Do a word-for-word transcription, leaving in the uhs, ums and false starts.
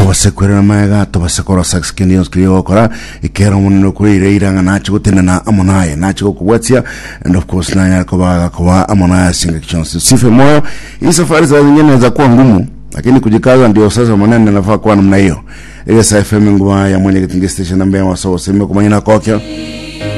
basekwera maega to basekora sax kendios kriyo kora ikera munno kuri reiranga nacho gutena na amonaye nacho kubwatia and of course na yako baga kwa amonaye singa chance sife moyo hii safari za nyingine za kuwa ngumu lakini kujikaza ndio sasa maneno yanafaa kuwa namna hiyo ile S F M ngwa ya mwenye kitingi station ambaye wasao sema kwa manyana kwake